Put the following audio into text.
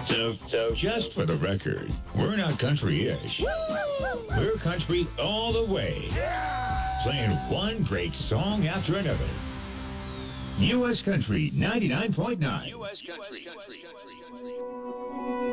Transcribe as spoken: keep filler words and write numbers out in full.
So, so just for the record, we're not country-ish. We're country all the way. Playing one great song after another. U S Country ninety-nine point nine. U S Country.